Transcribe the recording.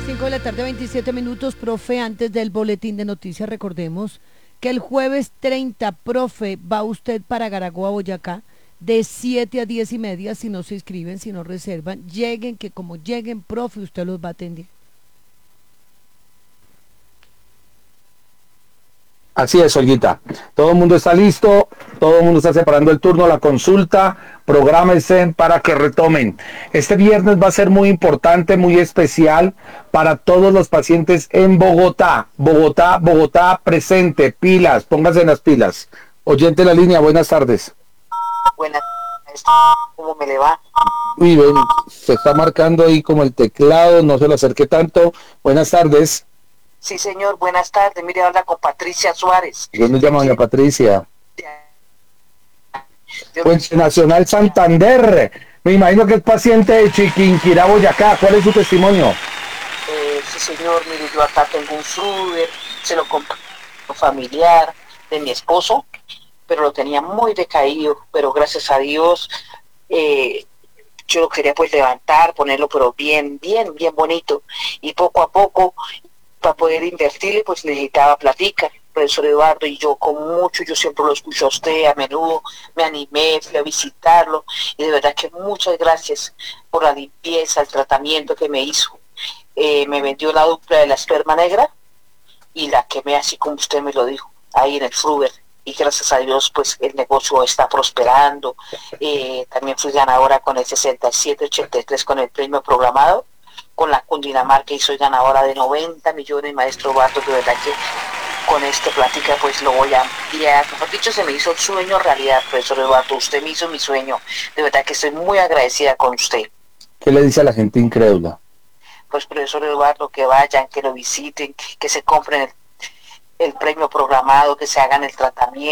5 de la tarde, 27 minutos, profe, antes del boletín de noticias, recordemos que el jueves 30, profe, va usted para Garagoa, Boyacá, de 7 a 10 y media, si no se inscriben, si no reservan, lleguen, que como lleguen, profe, usted los va a atender. Así es, Olguita. Todo el mundo está listo, todo el mundo está separando el turno, la consulta, prográmense para que retomen. Este viernes va a ser muy importante, muy especial para todos los pacientes en Bogotá. Bogotá, Bogotá presente, pilas, pónganse en las pilas. Oyente de la línea, buenas tardes. Buenas, ¿cómo me le va? Uy, ven, se está marcando ahí como el teclado, no se lo acerque tanto. Buenas tardes. Sí, señor, buenas tardes. Mire, habla con Patricia Suárez. ¿Dónde llama doña Patricia? Yo Puente Nacional Santander. Me imagino que es paciente de Chiquinquirá, Boyacá. ¿Cuál es su testimonio? sí, señor, mire, yo acá tengo un Fruber, se lo compré a un familiar de mi esposo, pero lo tenía muy decaído, pero gracias a Dios, yo lo quería pues levantar, ponerlo pero bien, bien, bien bonito, y poco a poco, para poder invertirle, pues necesitaba platica. Profesor Eduardo, y yo con mucho, yo siempre lo escucho a usted a menudo, me animé, fui a visitarlo, y de verdad que muchas gracias por la limpieza, el tratamiento que me hizo. Me vendió la dupla de la esperma negra y la quemé así como usted me lo dijo, ahí en el Fruber. Y gracias a Dios, pues el negocio está prosperando. También fui ganadora con el 6783 con el premio programado, con la Cundinamarca, y soy ganadora de 90 millones, maestro Bartos. De verdad que con esta plática pues lo voy a ampliar. Mejor dicho, se me hizo el sueño realidad, profesor Eduardo. Usted me hizo mi sueño. De verdad que estoy muy agradecida con usted. ¿Qué le dice a la gente incrédula? Pues, profesor Eduardo, que vayan, que lo visiten, que se compren el premio programado, que se hagan el tratamiento.